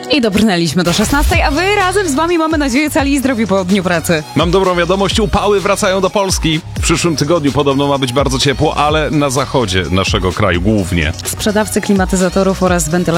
I dobrnęliśmy do 16, a wy razem z wami, mamy nadzieję, cali i zdrowi po dniu pracy. Mam dobrą wiadomość, upały wracają do Polski. W przyszłym tygodniu podobno ma być bardzo ciepło, ale na zachodzie naszego kraju głównie. Sprzedawcy klimatyzatorów oraz wentylatorów